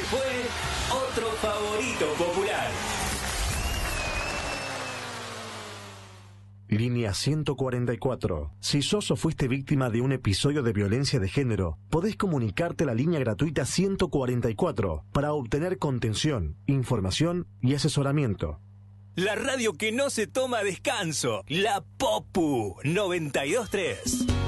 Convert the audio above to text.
fue otro favorito popular. Línea 144. Si sos o fuiste víctima de un episodio de violencia de género, podés comunicarte a la línea gratuita 144 para obtener contención, información y asesoramiento. La radio que no se toma descanso, la Popu 92.3.